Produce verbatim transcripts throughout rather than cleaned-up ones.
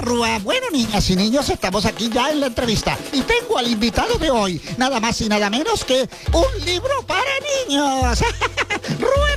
Rúa. Bueno, niñas y niños, estamos aquí ya en la entrevista. Y tengo al invitado de hoy, nada más y nada menos que un libro para niños. Rúa,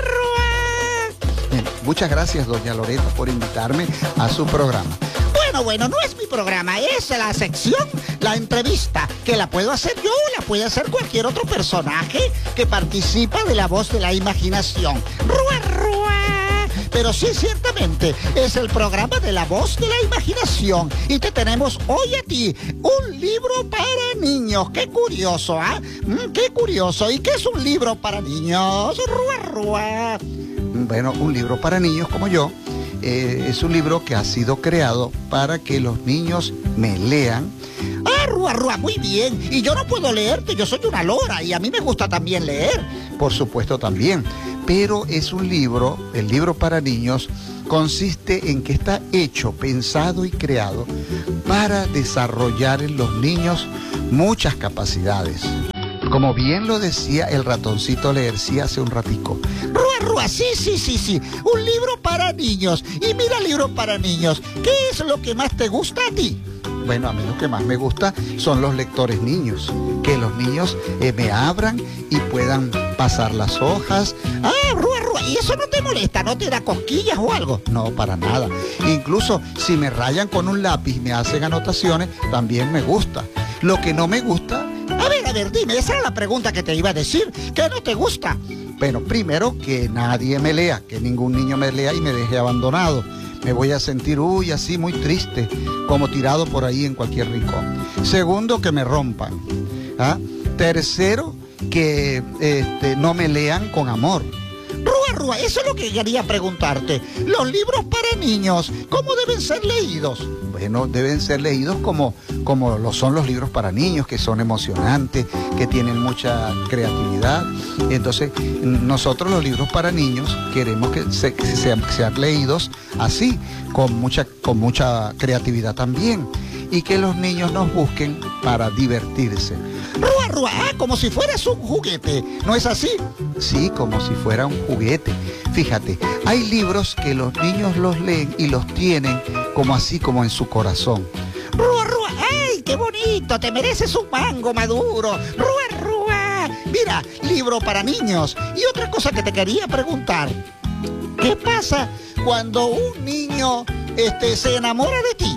Rúa. Bien, muchas gracias, doña Loreta, por invitarme a su programa. Bueno, bueno, no es mi programa, es la sección, la entrevista, que la puedo hacer yo, la puede hacer cualquier otro personaje que participa de La Voz de la Imaginación. Rúa, Rúa. Pero sí, ciertamente, es el programa de La Voz de la Imaginación. Y te tenemos hoy a ti un libro para niños. ¡Qué curioso, ah! ¿eh? Mm, ¡Qué curioso! ¿Y qué es un libro para niños? Rúa, Rúa. Bueno, un libro para niños como yo. Eh, es un libro que ha sido creado para que los niños me lean. Ah, Rúa, Rúa, muy bien. Y yo no puedo leerte, yo soy una lora y a mí me gusta también leer. Por supuesto también, pero es un libro, el libro para niños, consiste en que está hecho, pensado y creado para desarrollar en los niños muchas capacidades. Como bien lo decía el ratoncito Leercí hace un ratico. Rúa, Rúa, sí, sí, sí, sí. Un libro para niños. Y mira, libro para niños. ¿Qué es lo que más te gusta a ti? Bueno, a mí lo que más me gusta son los lectores niños. Que los niños eh, me abran y puedan pasar las hojas. Ah, Rúa, Rúa, ¿y eso no te molesta? ¿No te da cosquillas o algo? No, para nada. Incluso si me rayan con un lápiz y me hacen anotaciones, también me gusta. Lo que no me gusta... A ver, a ver, dime, esa era la pregunta que te iba a decir. ¿Qué no te gusta? Bueno, primero, que nadie me lea, que ningún niño me lea y me deje abandonado. Me voy a sentir, uy, así muy triste, como tirado por ahí en cualquier rincón. Segundo, que me rompan. ¿Ah? Tercero, que este, no me lean con amor. Rúa, Rúa, eso es lo que quería preguntarte. Los libros para niños, ¿cómo deben ser leídos? Bueno, deben ser leídos como, como lo son los libros para niños, que son emocionantes, que tienen mucha creatividad. Entonces, nosotros los libros para niños queremos que, se, que sean, que sean leídos así, con mucha, con mucha creatividad también. Y que los niños nos busquen para divertirse. Rúa, Rúa, ah, como si fueras un juguete, ¿no es así? Sí, como si fuera un juguete. Fíjate, hay libros que los niños los leen y los tienen como así, como en su corazón. Rúa, Rúa, ¡ay, qué bonito! Te mereces un mango maduro. Rúa, Rúa. Mira, libro para niños. Y otra cosa que te quería preguntar. ¿Qué pasa cuando un niño este, se enamora de ti?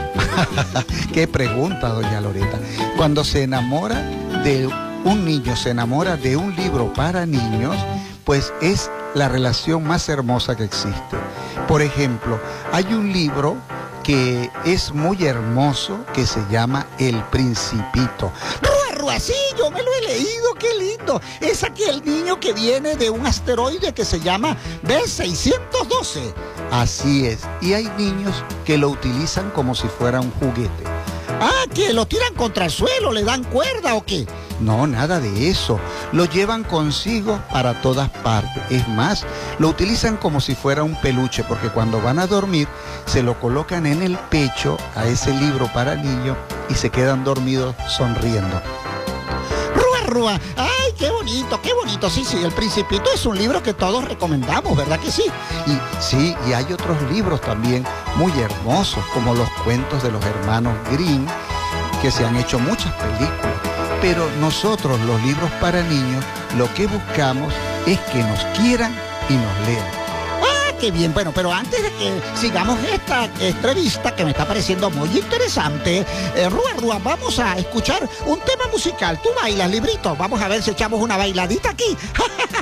Qué pregunta, doña Loreta. Cuando se enamora de un niño, se enamora de un libro para niños, pues es la relación más hermosa que existe. Por ejemplo, hay un libro que es muy hermoso que se llama El Principito. Rúa, Rúa, sí, yo me lo he leído, qué lindo. Es aquel niño que viene de un asteroide que se llama B seiscientos doce. Así es, y hay niños que lo utilizan como si fuera un juguete. Ah, ¿que lo tiran contra el suelo, le dan cuerda o qué? No, nada de eso. Lo llevan consigo para todas partes. Es más, lo utilizan como si fuera un peluche, porque cuando van a dormir se lo colocan en el pecho a ese libro para niños y se quedan dormidos sonriendo. Rúa, Rúa, ay, qué bonito, qué bonito. Sí, sí, El Principito es un libro que todos recomendamos, ¿verdad que sí? Y sí, y hay otros libros también muy hermosos, como los cuentos de los hermanos Grimm, que se han hecho muchas películas. Pero nosotros, los libros para niños, lo que buscamos es que nos quieran y nos lean. ¡Ah, qué bien! Bueno, pero antes de que sigamos esta entrevista, que me está pareciendo muy interesante, eh, Rúa, Rúa, vamos a escuchar un tema musical. Tú bailas, librito. Vamos a ver si echamos una bailadita aquí.